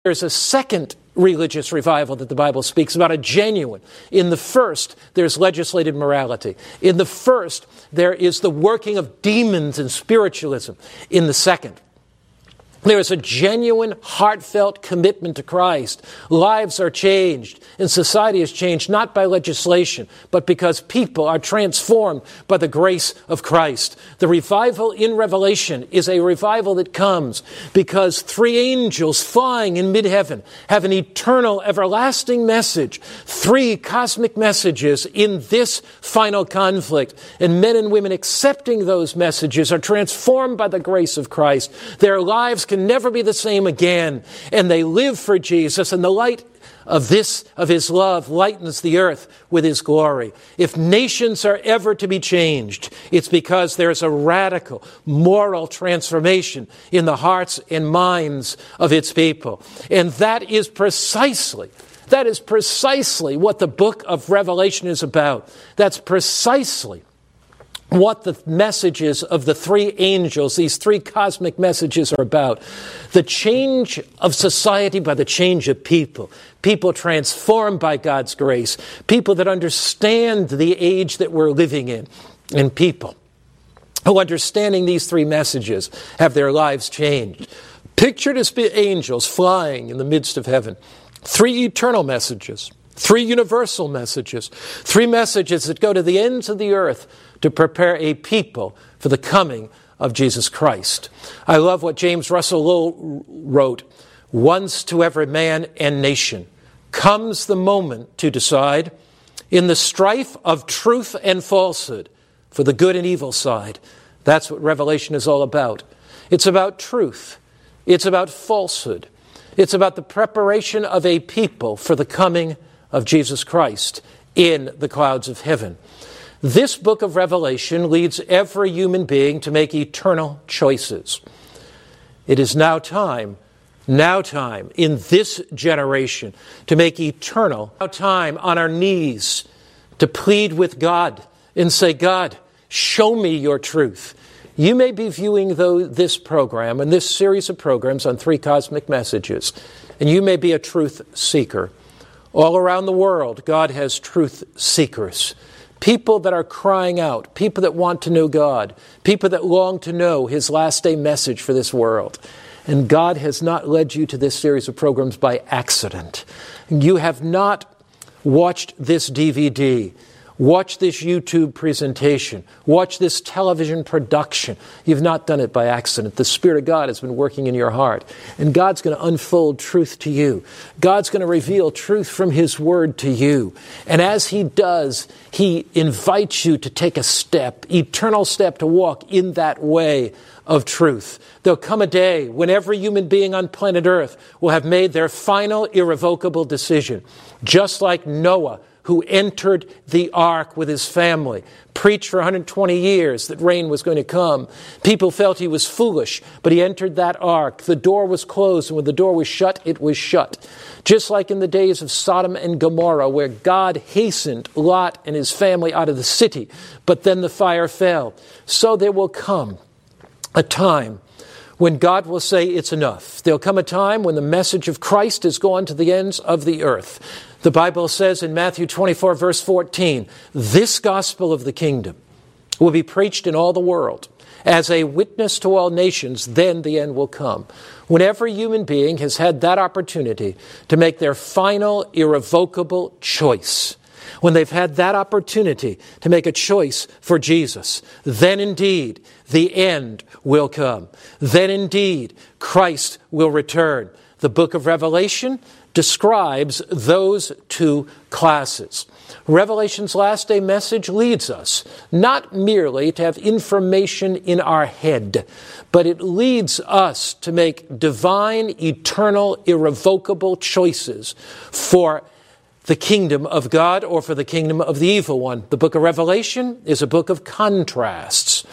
There's a second religious revival that the Bible speaks about, a genuine. In the first, there's legislated morality. In the first, there is the working of demons and spiritualism. In the second, there is a genuine, heartfelt commitment to Christ. Lives are changed, and society is changed not by legislation, but because people are transformed by the grace of Christ. The revival in Revelation is a revival that comes because three angels flying in mid-heaven have an eternal, everlasting message. Three cosmic messages in this final conflict. And men and women accepting those messages are transformed by the grace of Christ. Their lives can never be the same again, and they live for Jesus, and the light of his love lightens the earth with his glory. If nations are ever to be changed, it's because there's a radical moral transformation in the hearts and minds of its people. And that is precisely what the book of Revelation is about. That's precisely what the messages of the three angels, these three cosmic messages, are about. The change of society by the change of people. People transformed by God's grace. People that understand the age that we're living in. And people who, understanding these three messages, have their lives changed. Pictured as angels flying in the midst of heaven. Three eternal messages. Three universal messages. Three messages that go to the ends of the earth to prepare a people for the coming of Jesus Christ. I love what James Russell Lowell wrote. Once to every man and nation comes the moment to decide, in the strife of truth and falsehood, for the good and evil side. That's what Revelation is all about. It's about truth. It's about falsehood. It's about the preparation of a people for the coming of Jesus Christ in the clouds of heaven. This book of Revelation leads every human being to make eternal choices. It is now time in this generation to make eternal, now time on our knees to plead with God and say, God, show me your truth. You may be viewing this program and this series of programs on three cosmic messages, and you may be a truth seeker. All around the world, God has truth seekers. People that are crying out, people that want to know God, people that long to know his last day message for this world. And God has not led you to this series of programs by accident. You have not watched this DVD, watched this YouTube presentation, watched this television production. You've not done it by accident. The Spirit of God has been working in your heart. And God's going to unfold truth to you. God's going to reveal truth from his word to you. And as he does, he invites you to take a step, eternal step, to walk in that way of truth. There'll come a day when every human being on planet Earth will have made their final irrevocable decision. Just like Noah, who entered the ark with his family, preached for 120 years that rain was going to come. People felt he was foolish, but he entered that ark. The door was closed, and when the door was shut, it was shut. Just like in the days of Sodom and Gomorrah, where God hastened Lot and his family out of the city, but then the fire fell. So there will come a time when God will say it's enough. There'll come a time when the message of Christ has gone to the ends of the earth. The Bible says in Matthew 24, verse 14, this gospel of the kingdom will be preached in all the world as a witness to all nations, then the end will come. When every human being has had that opportunity to make their final irrevocable choice, when they've had that opportunity to make a choice for Jesus, then indeed the end will come. Then indeed Christ will return. The book of Revelation describes those two classes. Revelation's last day message leads us not merely to have information in our head, but it leads us to make divine, eternal, irrevocable choices for the kingdom of God or for the kingdom of the evil one. The book of Revelation is a book of contrasts.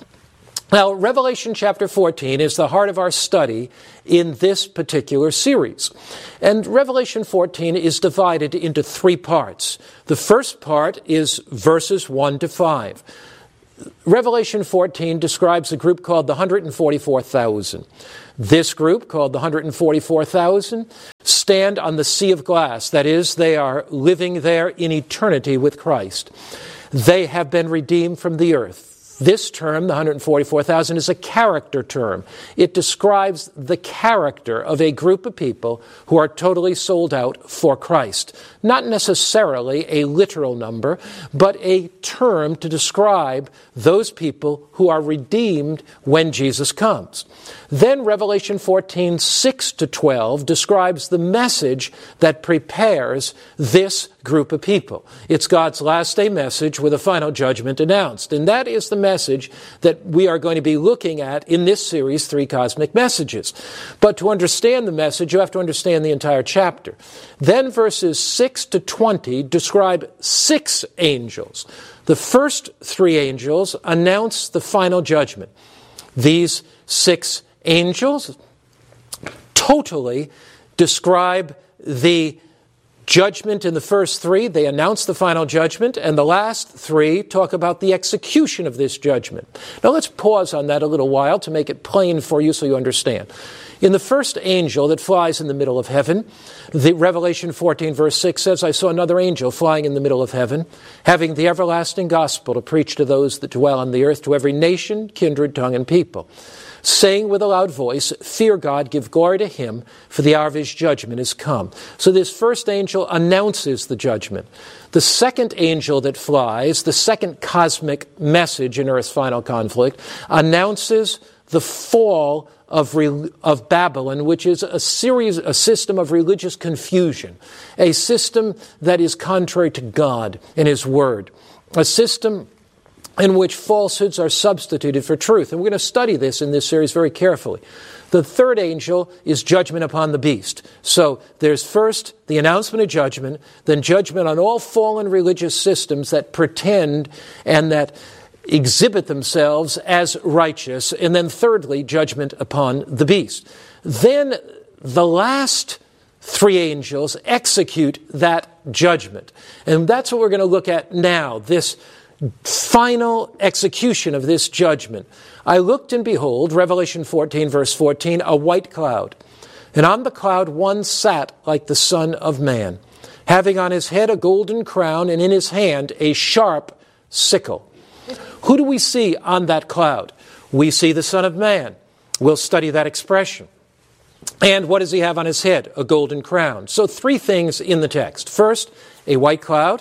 Now, Revelation chapter 14 is the heart of our study in this particular series. And Revelation 14 is divided into three parts. The first part is verses 1 to 5. Revelation 14 describes a group called the 144,000. This group, called the 144,000, stand on the sea of glass. That is, they are living there in eternity with Christ. They have been redeemed from the earth. This term, the 144,000, is a character term. It describes the character of a group of people who are totally sold out for Christ. Not necessarily a literal number, but a term to describe those people who are redeemed when Jesus comes. Then Revelation 14, 6-12 describes the message that prepares this group of people. It's God's last day message with a final judgment announced. And that is the message that we are going to be looking at in this series, Three Cosmic Messages. But to understand the message, you have to understand the entire chapter. Then verses 6-20 describe 6 angels. The first 3 angels announce the final judgment. These 6 angels totally describe the judgment in the first 3. They announce the final judgment, and the last 3 talk about the execution of this judgment. Now let's pause on that a little while to make it plain for you so you understand. In the first angel that flies in the middle of heaven, the Revelation 14 verse 6 says, I saw another angel flying in the middle of heaven, having the everlasting gospel to preach to those that dwell on the earth, to every nation, kindred, tongue, and people, saying with a loud voice, fear God, give glory to him, for the hour of his judgment is come. So this first angel announces the judgment. The second angel that flies, the second cosmic message in Earth's final conflict, announces the fall of Babylon, which is a system of religious confusion, a system that is contrary to God and his word, a system in which falsehoods are substituted for truth. And we're going to study this in this series very carefully. The third angel is judgment upon the beast. So there's first the announcement of judgment, then judgment on all fallen religious systems that pretend and that exhibit themselves as righteous, and then thirdly, judgment upon the beast. Then the last 3 angels execute that judgment. And that's what we're going to look at now, this final execution of this judgment. I looked, and behold, Revelation 14, verse 14, a white cloud. And on the cloud one sat like the Son of Man, having on his head a golden crown, and in his hand a sharp sickle. Who do we see on that cloud? We see the Son of Man. We'll study that expression. And what does he have on his head? A golden crown. So 3 things in the text. First, a white cloud.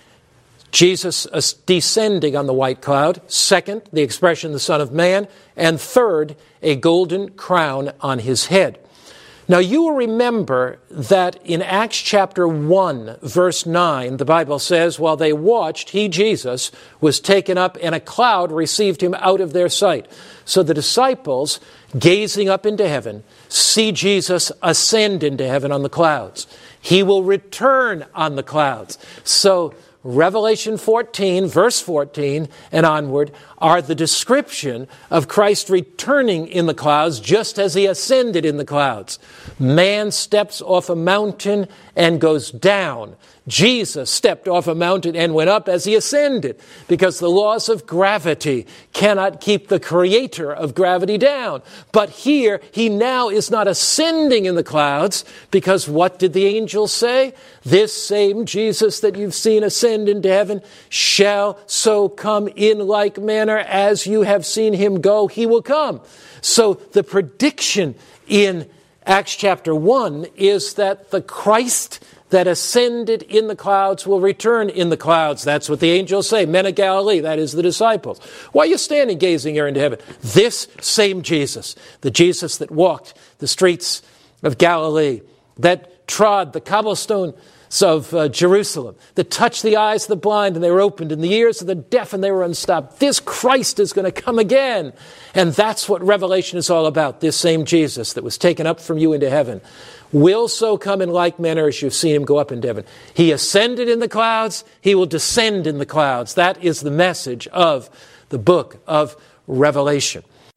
Jesus descending on the white cloud. Second, the expression the Son of Man. And third, a golden crown on his head. Now you will remember that in Acts chapter 1, verse 9, the Bible says, while they watched, he, Jesus, was taken up, and a cloud received him out of their sight. So the disciples, gazing up into heaven, see Jesus ascend into heaven on the clouds. He will return on the clouds. So Revelation 14, verse 14 and onward are the description of Christ returning in the clouds just as he ascended in the clouds. Man steps off a mountain and goes down. Jesus stepped off a mountain and went up as he ascended, because the laws of gravity cannot keep the creator of gravity down. But here, he now is not ascending in the clouds, because what did the angels say? This same Jesus that you've seen ascend into heaven shall so come in like manner as you have seen him go, he will come. So the prediction in Acts chapter 1 is that the Christ that ascended in the clouds will return in the clouds. That's what the angels say. Men of Galilee, that is the disciples. Why are you standing gazing here into heaven? This same Jesus, the Jesus that walked the streets of Galilee, that trod the cobblestones of Jerusalem, that touched the eyes of the blind and they were opened, and the ears of the deaf and they were unstopped. This Christ is going to come again. And that's what Revelation is all about. This same Jesus that was taken up from you into heaven will so come in like manner as you've seen him go up into heaven. He ascended in the clouds, he will descend in the clouds. That is the message of the book of Revelation.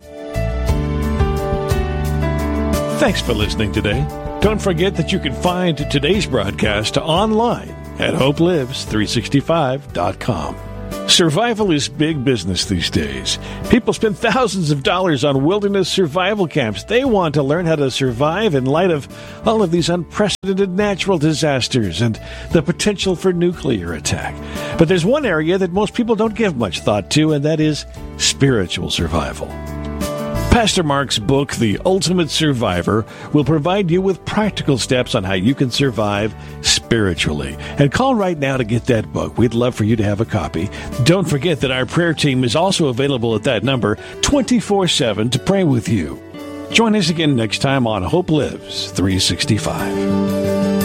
Thanks for listening today. Don't forget that you can find today's broadcast online at hopelives365.com. Survival is big business these days. People spend thousands of dollars on wilderness survival camps. They want to learn how to survive in light of all of these unprecedented natural disasters and the potential for nuclear attack. But there's one area that most people don't give much thought to, and that is spiritual survival. Pastor Mark's book, The Ultimate Survivor, will provide you with practical steps on how you can survive spiritually. And call right now to get that book. We'd love for you to have a copy. Don't forget that our prayer team is also available at that number 24/7 to pray with you. Join us again next time on Hope Lives 365.